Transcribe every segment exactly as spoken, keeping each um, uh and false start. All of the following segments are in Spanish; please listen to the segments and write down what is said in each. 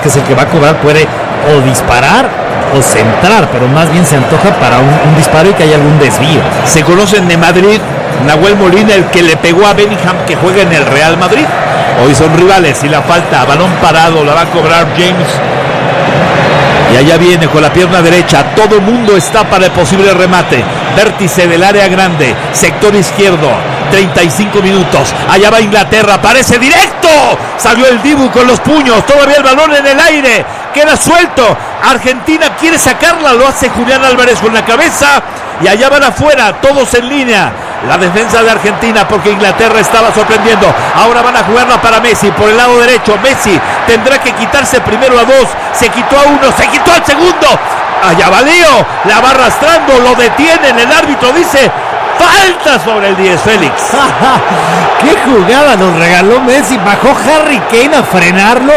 que es el que va a cobrar, puede o disparar o centrar, pero más bien se antoja para un, un disparo y que haya algún desvío. Se conocen de Madrid, Nahuel Molina, el que le pegó a Bellingham, que juega en el Real Madrid. Hoy son rivales y la falta, balón parado, la va a cobrar James. Y allá viene con la pierna derecha, todo mundo está para el posible remate. Vértice del área grande, sector izquierdo, treinta y cinco minutos. Allá va Inglaterra, aparece directo. Salió el Dibu con los puños, todavía el balón en el aire, queda suelto. Argentina quiere sacarla, lo hace Julián Álvarez con la cabeza. Y allá van afuera, todos en línea. La defensa de Argentina, porque Inglaterra estaba sorprendiendo. Ahora van a jugarla para Messi por el lado derecho. Messi tendrá que quitarse primero a dos. Se quitó a uno, se quitó al segundo. Allá va Leo, la va arrastrando, lo detienen. El árbitro dice falta sobre el diez, Félix. ¡Qué jugada nos regaló Messi! Bajó Harry Kane a frenarlo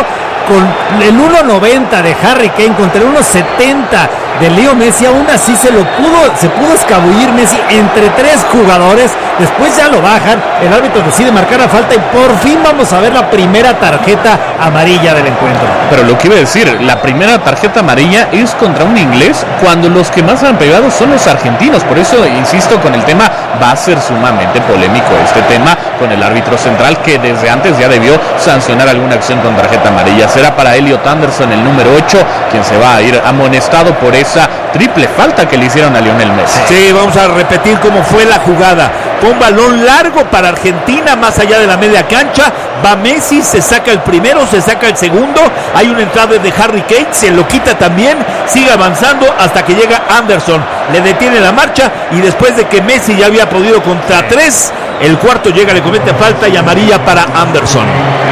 con el uno noventa de Harry Kane contra el uno setenta de Leo Messi. Aún así se lo pudo, se pudo escabullir Messi entre tres jugadores. Después ya lo bajan, el árbitro decide marcar la falta y por fin vamos a ver la primera tarjeta amarilla del encuentro. Pero lo que iba a decir, la primera tarjeta amarilla es contra un inglés cuando los que más han pegado son los argentinos. Por eso insisto con el tema, va a ser sumamente polémico este tema con el árbitro central, que desde antes ya debió sancionar alguna acción con tarjeta amarilla. Será para Elliot Anderson, el número ocho, quien se va a ir amonestado por esa triple falta que le hicieron a Lionel Messi. Sí, vamos a repetir cómo fue la jugada. Fue un balón largo para Argentina, más allá de la media cancha. Va Messi, se saca el primero, se saca el segundo. Hay una entrada de Harry Kane, se lo quita también. Sigue avanzando hasta que llega Anderson. Le detiene la marcha y después de que Messi ya había podido contra tres, el cuarto llega, le comete falta y amarilla para Anderson.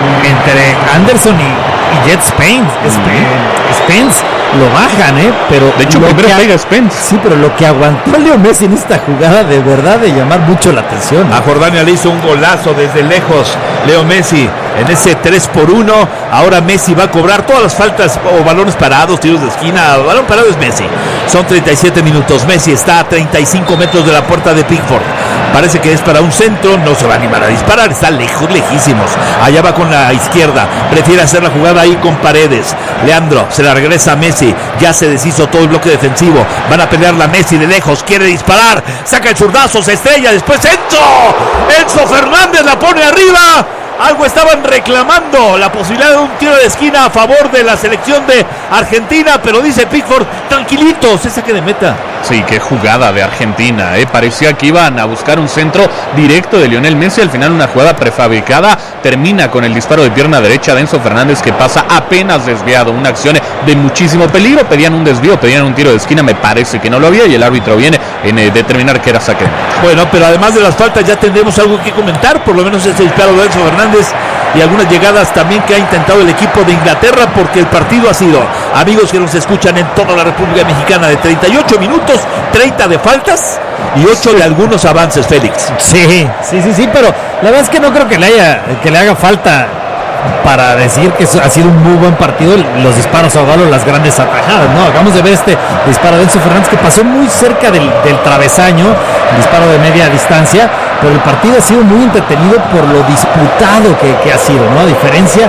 Entre Anderson y, y Jet Spence. Spence. Spence lo bajan, ¿eh? Pero de hecho primero pega Spence. Sí, pero lo que aguantó Leo Messi en esta jugada, de verdad de llamar mucho la atención, ¿no? A Jordania le hizo un golazo desde lejos Leo Messi en ese tres por uno. Ahora Messi va a cobrar todas las faltas o balones parados, tiros de esquina. Balón parado es Messi. Son treinta y siete minutos. Messi está a treinta y cinco metros de la puerta de Pickford. Parece que es para un centro, no se va a animar a disparar, está lejos, lejísimos. Allá va con la izquierda, prefiere hacer la jugada ahí con Paredes. Leandro se la regresa a Messi, ya se deshizo todo el bloque defensivo. Van a pelear la Messi de lejos, quiere disparar, saca el zurdazo, se estrella, después Enzo. Enzo Fernández la pone arriba. Algo estaban reclamando, la posibilidad de un tiro de esquina a favor de la selección de Argentina, pero dice Pickford, tranquilito, se saque de meta. Sí, qué jugada de Argentina, ¿eh? Parecía que iban a buscar un centro directo de Lionel Messi, al final una jugada prefabricada, termina con el disparo de pierna derecha de Enzo Fernández que pasa apenas desviado, una acción de muchísimo peligro. Pedían un desvío, pedían un tiro de esquina, me parece que no lo había y el árbitro viene en eh, determinar que era saque. Bueno, pero además de las faltas ya tendremos algo que comentar, por lo menos ese disparo de Enzo Fernández y algunas llegadas también que ha intentado el equipo de Inglaterra, porque el partido ha sido, amigos que nos escuchan en toda la República Mexicana, de treinta y ocho minutos, treinta de faltas y ocho de algunos avances, Félix. Sí, sí, sí, sí, pero la verdad es que no creo que le haya, que le haga falta para decir que ha sido un muy buen partido los disparos a balón, las grandes atajadas, ¿no? Acabamos de ver este disparo de Enzo Fernández que pasó muy cerca del, del travesaño, disparo de media distancia, pero el partido ha sido muy entretenido por lo disputado que, que ha sido, ¿no? A diferencia,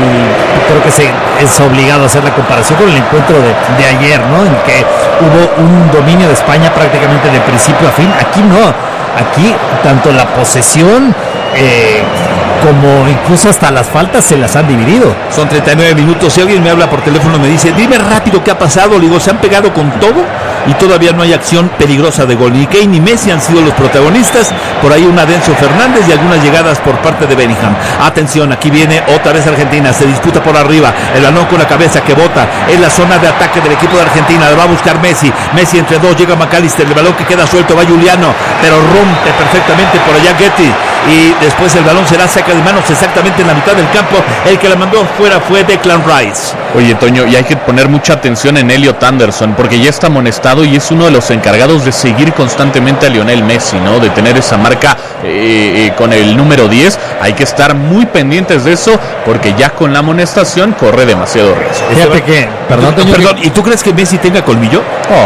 y creo que se, es obligado a hacer la comparación con el encuentro de, de ayer, ¿no? En que hubo un dominio de España prácticamente de principio a fin. Aquí no, aquí tanto la posesión eh, como incluso hasta las faltas se las han dividido. Son treinta y nueve minutos. Si alguien me habla por teléfono me dice, dime rápido qué ha pasado, le digo, se han pegado con todo y todavía no hay acción peligrosa de gol. Ni Kane ni Messi han sido los protagonistas. Por ahí una de Enzo Fernández y algunas llegadas por parte de Bellingham. Atención, aquí viene otra vez Argentina, se disputa por arriba, el balón con la cabeza que bota en la zona de ataque del equipo de Argentina, le va a buscar Messi, Messi entre dos, llega McAllister, el balón que queda suelto, va Juliano, pero rompe perfectamente por allá Getty, y después el balón será saca de manos exactamente en la mitad del campo. El que la mandó fuera fue Declan Rice. Oye, Toño, y hay que poner mucha atención en Elliot Anderson, porque ya está amonestado lado y es uno de los encargados de seguir constantemente a Lionel Messi, ¿no? De tener esa marca eh, eh, con el número diez. Hay que estar muy pendientes de eso porque ya con la amonestación corre demasiado riesgo. Fíjate que, perdón, no, perdón, ¿y tú crees que Messi tenga colmillo?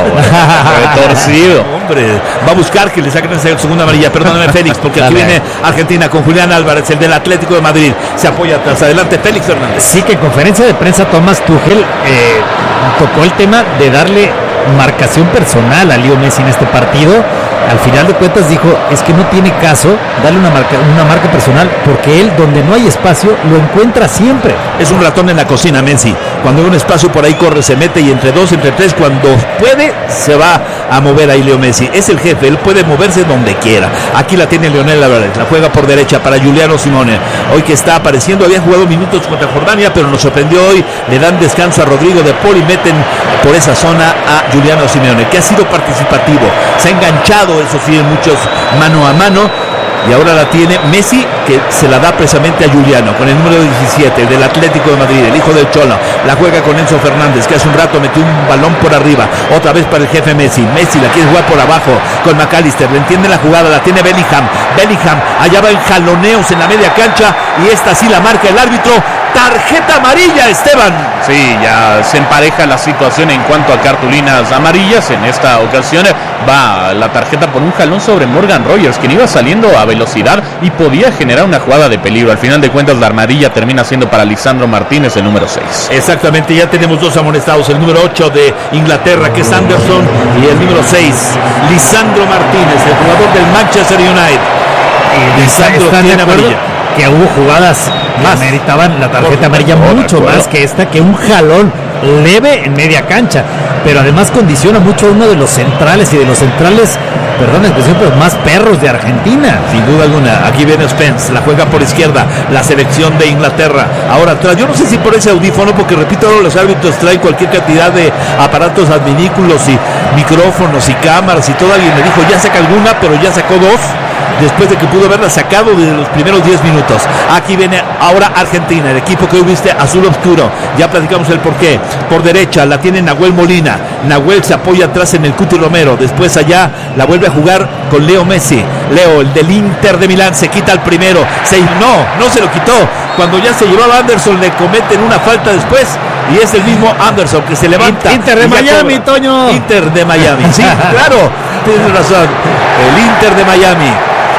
Oh, retorcido. Hombre, va a buscar que le saquen esa segunda amarilla. Perdóname, Félix, porque aquí viene Argentina con Julián Álvarez, el del Atlético de Madrid. Se apoya atrás. Adelante, Félix Fernández. Sí, que en conferencia de prensa Thomas Tuchel eh, tocó el tema de darle marcación personal a Leo Messi en este partido. Al final de cuentas dijo, es que no tiene caso darle una marca, una marca personal, porque él, donde no hay espacio, lo encuentra siempre. Es un ratón en la cocina, Messi. Cuando hay un espacio por ahí corre, se mete, y entre dos, entre tres, cuando puede, se va a mover ahí Leo Messi. Es el jefe, él puede moverse donde quiera. Aquí la tiene Lionel Álvarez, la juega por derecha para Giuliano Simone. Hoy que está apareciendo, había jugado minutos contra Jordania, pero nos sorprendió hoy. Le dan descanso a Rodrigo de Paul y meten por esa zona a Giuliano Simeone, que ha sido participativo, se ha enganchado, eso sí, en muchos mano a mano, y ahora la tiene Messi, que se la da precisamente a Giuliano con el número diecisiete del Atlético de Madrid, el hijo del Cholo. La juega con Enzo Fernández, que hace un rato metió un balón por arriba, otra vez para el jefe Messi. Messi la quiere jugar por abajo con McAllister, le entiende la jugada, la tiene Bellingham. Bellingham allá va en jaloneos en la media cancha, y esta sí la marca el árbitro. Tarjeta amarilla, Esteban. Sí, ya se empareja la situación en cuanto a cartulinas amarillas. En esta ocasión va la tarjeta por un jalón sobre Morgan Rogers, quien iba saliendo a velocidad y podía generar una jugada de peligro. Al final de cuentas, la amarilla termina siendo para Lisandro Martínez, el número seis. Exactamente, ya tenemos dos amonestados, el número ocho de Inglaterra, que es Anderson, y el número seis, Lisandro Martínez, el jugador del Manchester United. Y Lisandro tiene amarilla. Que hubo jugadas más meritaban la tarjeta amarilla mucho más que esta, que un jalón leve en media cancha, pero además condiciona mucho a uno de los centrales, y de los centrales, perdón la expresión, pero más perros de Argentina. Sin duda alguna. Aquí viene Spence, la juega por izquierda, la selección de Inglaterra. Ahora atrás, yo no sé si por ese audífono, porque repito, ahora los árbitros traen cualquier cantidad de aparatos adminículos y micrófonos y cámaras y todo. Alguien me dijo, ya saca alguna, pero ya sacó dos, después de que pudo haberla sacado desde los primeros diez minutos. Aquí viene ahora Argentina, el equipo que hoy viste azul oscuro. Ya platicamos el porqué. Por derecha la tiene Nahuel Molina. Nahuel se apoya atrás en el Cuti Romero. Después allá la vuelve a jugar con Leo Messi. Leo, el del Inter de Milán, se quita el primero. Se, no, no se lo quitó. Cuando ya se llevaba Anderson, le cometen una falta después. Y es el mismo Anderson que se levanta. Inter de Miami, cobra. Toño. Inter de Miami. Sí, claro, tienes razón. El Inter de Miami.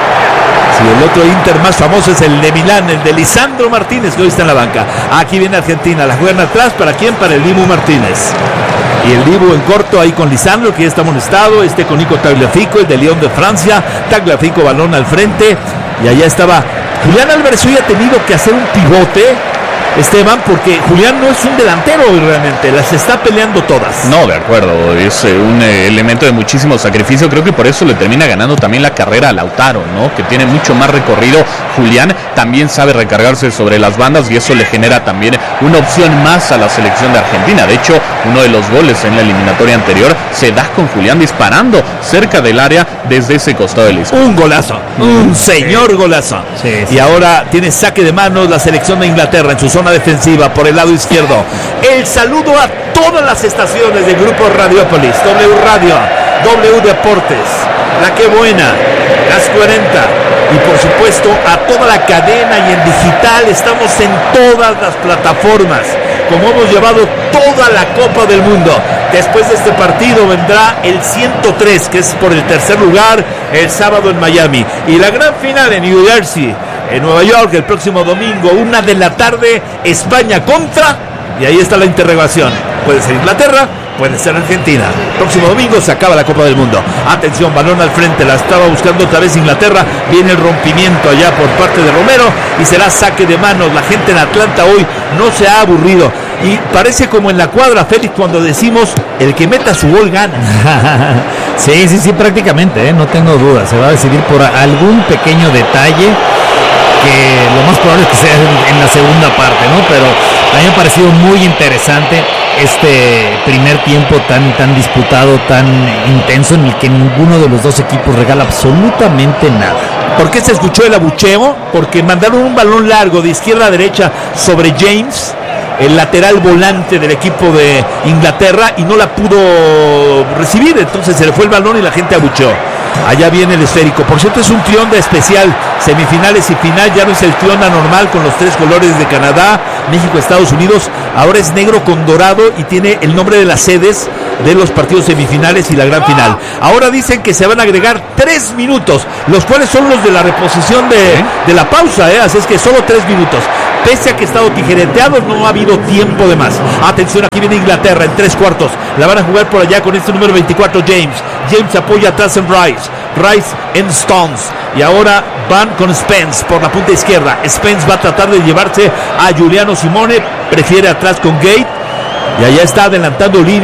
Sí, el otro Inter más famoso es el de Milán, el de Lisandro Martínez, que hoy está en la banca. Aquí viene Argentina, la juegan atrás. ¿Para quién? Para el Dibu Martínez. Y el Dibu en corto ahí con Lisandro, que ya está amonestado. Este con Nico Tagliafico, el de Lyon de Francia. Tagliafico, balón al frente. Y allá estaba Julián Álvarez. Hoy ha tenido que hacer un pivote, Esteban, porque Julián no es un delantero hoy realmente, las está peleando todas. No, de acuerdo, es eh, un eh, elemento de muchísimo sacrificio. Creo que por eso le termina ganando también la carrera a Lautaro, ¿no? Que tiene mucho más recorrido. Julián también sabe recargarse sobre las bandas, y eso le genera también una opción más a la selección de Argentina. De hecho, uno de los goles en la eliminatoria anterior se da con Julián disparando cerca del área desde ese costado del isco. Un golazo, un señor golazo. Sí, sí. Y ahora tiene saque de manos la selección de Inglaterra en su zona defensiva por el lado izquierdo. El saludo a todas las estaciones del grupo Radiopolis, W Radio, W Deportes, La Que Buena, Las cuarenta, y por supuesto a toda la cadena y en digital. Estamos en todas las plataformas, como hemos llevado toda la Copa del Mundo. Después de este partido vendrá el ciento tres, que es por el tercer lugar, el sábado en Miami, y la gran final en New Jersey, en Nueva York, el próximo domingo, una de la tarde, España contra, y ahí está la interrogación. Puede ser Inglaterra, puede ser Argentina. Próximo domingo se acaba la Copa del Mundo. Atención, balón al frente, la estaba buscando otra vez Inglaterra. Viene el rompimiento allá por parte de Romero y será saque de manos. La gente en Atlanta hoy no se ha aburrido. Y parece como en la cuadra, Félix, cuando decimos el que meta su gol gana. Sí, sí, sí, prácticamente, ¿eh? No tengo duda. Se va a decidir por algún pequeño detalle, que lo más probable es que sea en, en la segunda parte, ¿no? Pero a mí me ha parecido muy interesante este primer tiempo tan, tan disputado, tan intenso, en el que ninguno de los dos equipos regala absolutamente nada. ¿Por qué se escuchó el abucheo? Porque mandaron un balón largo de izquierda a derecha sobre James, el lateral volante del equipo de Inglaterra y no la pudo recibir, entonces se le fue el balón y la gente abucheó. Allá viene el esférico. Por cierto, es un Trionda especial. Semifinales y final. Ya no es el Trionda normal con los tres colores de Canadá, México, Estados Unidos. Ahora es negro con dorado y tiene el nombre de las sedes de los partidos semifinales y la gran final. Ahora dicen que se van a agregar tres minutos, los cuales son los de la reposición de, de la pausa, ¿eh? Así es que solo tres minutos. Pese a que ha estado tijereteado, no ha habido tiempo de más. Atención, aquí viene Inglaterra en tres cuartos. La van a jugar por allá con este número veinticuatro, James. James apoya atrás en Rice. Rice en Stones. Y ahora van con Spence por la punta izquierda. Spence va a tratar de llevarse a Giuliano Simone. Prefiere atrás con Gate. Y allá está adelantando línea.